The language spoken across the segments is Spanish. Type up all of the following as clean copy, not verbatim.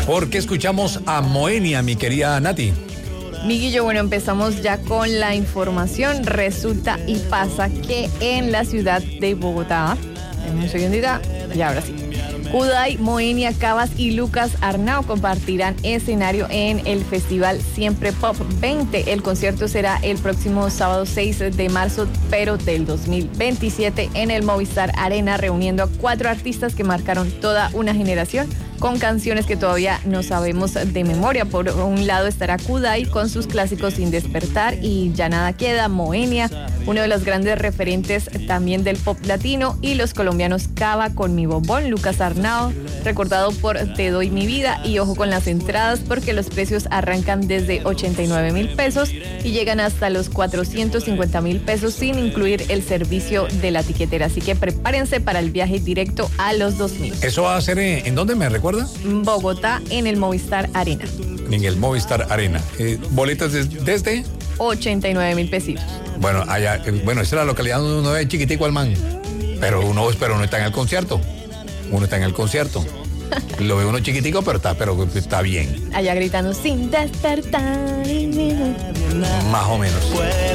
Porque escuchamos a Moenia, mi querida Nati. Miguillo, bueno, empezamos ya con la información. Resulta y pasa que en la ciudad de Bogotá, en un segundito, y ahora sí, Kudai, Moenia, Cabas y Lucas Arnau compartirán escenario en el Festival Siempre Pop 20. El concierto será el próximo sábado 6 de marzo, pero del 2027, en el Movistar Arena, reuniendo a 4 artistas que marcaron toda una generación con canciones que todavía no sabemos de memoria. Por un lado estará Kudai con sus clásicos Sin Despertar y Ya Nada Queda, Moenia, uno de los grandes referentes también del pop latino, y los colombianos Cava con Mi Bombón, Lucas Arnau, recordado por Te Doy Mi Vida, y ojo con las entradas porque los precios arrancan desde 89,000 pesos y llegan hasta los 450,000 pesos sin incluir el servicio de la tiquetera, así que prepárense para el viaje directo a los 2,000. ¿Eso va a ser en dónde, me recuerda? Bogotá, en el Movistar Arena. En el Movistar Arena. ¿Boletas desde? 89,000 pesitos. Bueno, allá, esa es la localidad donde uno ve chiquitico al man. Pero uno está en el concierto. Uno está en el concierto. Lo ve uno chiquitico, pero está bien. Allá gritando Sin Despertar. Más o menos.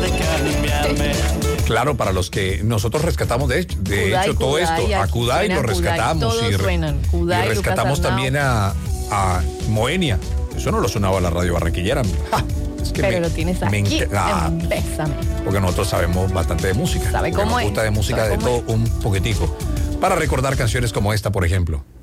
Claro, para los que nosotros rescatamos, de hecho, todo esto, a Kudai lo rescatamos. Y rescatamos también a Moenia. Eso no lo sonaba a la radio barranquillera. Es que pero lo tienes aquí, Bésame. Porque nosotros sabemos bastante de música. ¿Sabe cómo es? Nos gusta de música de todo un poquitico. Para recordar canciones como esta, por ejemplo.